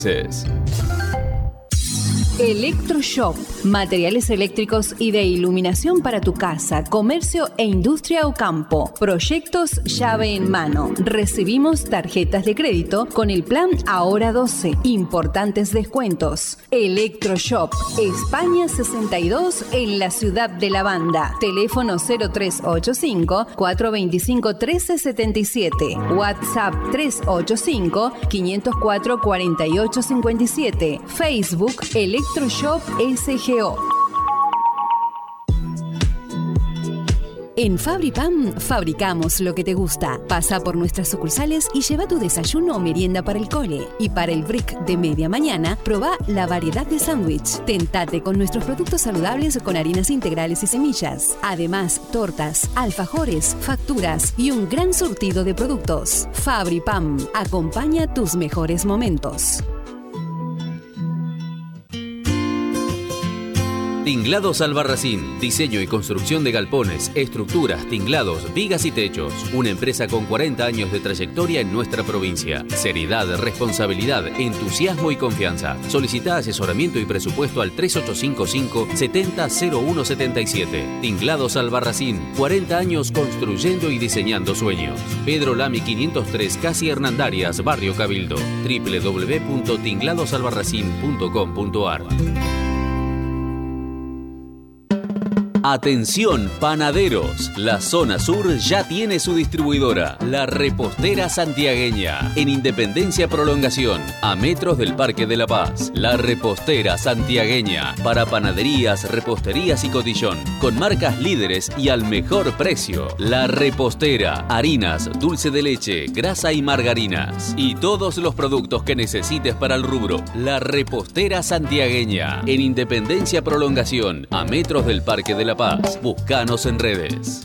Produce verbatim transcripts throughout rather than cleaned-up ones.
Electroshop, materiales eléctricos y de iluminación para tu casa, comercio e industria o campo. Proyectos llave en mano. Recibimos tarjetas de crédito con el plan Ahora doce. Importantes descuentos. Electroshop, España sesenta y dos en la ciudad de La Banda. Teléfono cero tres ocho cinco, cuatro dos cinco, uno tres siete siete. WhatsApp tres ocho cinco, cinco cero cuatro, cuatro ocho cinco siete. Facebook Electroshop S G O. En FabriPam fabricamos lo que te gusta. Pasa por nuestras sucursales y lleva tu desayuno o merienda para el cole. Y para el break de media mañana, probá la variedad de sándwich. Tentate con nuestros productos saludables con harinas integrales y semillas. Además, tortas, alfajores, facturas y un gran surtido de productos. FabriPam acompaña tus mejores momentos. Tinglados Albarracín, diseño y construcción de galpones, estructuras, tinglados, vigas y techos. Una empresa con cuarenta años de trayectoria en nuestra provincia. Seriedad, responsabilidad, entusiasmo y confianza. Solicita asesoramiento y presupuesto al tres ocho cinco cinco, siete cero cero uno siete siete. Tinglados Albarracín, cuarenta años construyendo y diseñando sueños. Pedro Lamy quinientos tres, Casi Hernandarias, Barrio Cabildo. doble u doble u doble u punto tinglados albarracín punto com punto a r. Atención panaderos, la zona sur ya tiene su distribuidora, La Repostera Santiagueña, en Independencia Prolongación, a metros del Parque de la Paz. La Repostera Santiagueña, para panaderías, reposterías y cotillón, con marcas líderes y al mejor precio. La Repostera, harinas, dulce de leche, grasa y margarinas, y todos los productos que necesites para el rubro. La Repostera Santiagueña, en Independencia Prolongación, a metros del Parque de la Paz. Búscanos en redes.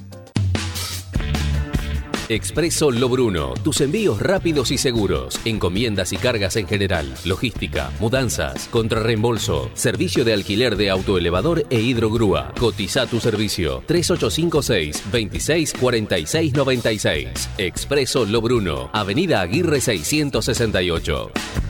Expreso Lobruno, tus envíos rápidos y seguros, encomiendas y cargas en general, logística, mudanzas, contrarreembolso, servicio de alquiler de autoelevador e hidrogrúa. Cotiza tu servicio tres ocho cinco seis, veintiséis, cuarenta y seis noventa y seis. Expreso Lobruno, Avenida Aguirre seiscientos sesenta y ocho.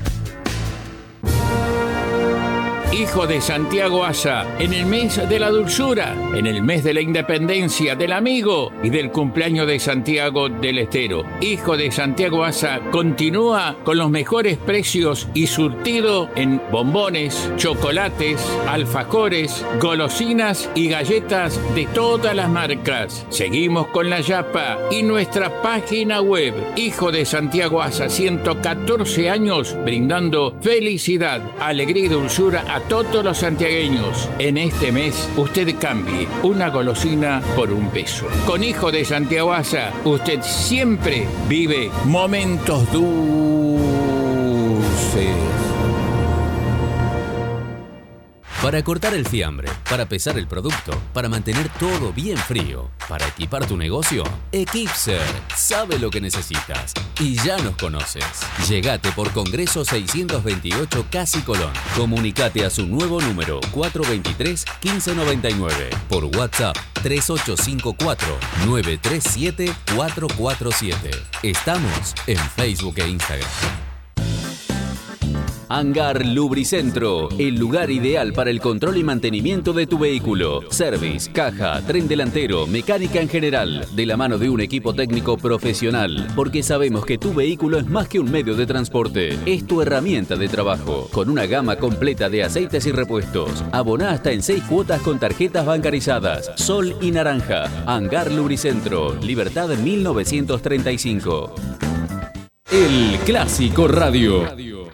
Hijo de Santiago Asa, en el mes de la dulzura, en el mes de la independencia, del amigo y del cumpleaños de Santiago del Estero. Hijo de Santiago Asa continúa con los mejores precios y surtido en bombones, chocolates, alfajores, golosinas y galletas de todas las marcas. Seguimos con la Yapa y nuestra página web. Hijo de Santiago Asa, ciento catorce años brindando felicidad, alegría y dulzura a todos los santiagueños. En este mes, usted cambie una golosina por un peso. Con Hijo de Santiago Asa, usted siempre vive momentos dulces. Para cortar el fiambre, para pesar el producto, para mantener todo bien frío, para equipar tu negocio, Equipser sabe lo que necesitas y ya nos conoces. Llegate por Congreso seiscientos veintiocho Casi Colón. Comunicate a su nuevo número cuatro dos tres, uno cinco nueve nueve, por WhatsApp tres ocho cinco cuatro, nueve tres siete, cuatro cuatro siete. Estamos en Facebook e Instagram. Hangar Lubricentro, el lugar ideal para el control y mantenimiento de tu vehículo. Service, caja, tren delantero, mecánica en general, de la mano de un equipo técnico profesional, porque sabemos que tu vehículo es más que un medio de transporte, es tu herramienta de trabajo, con una gama completa de aceites y repuestos. Aboná hasta en seis cuotas con tarjetas bancarizadas, Sol y Naranja. Hangar Lubricentro, Libertad mil novecientos treinta y cinco. El Clásico Radio.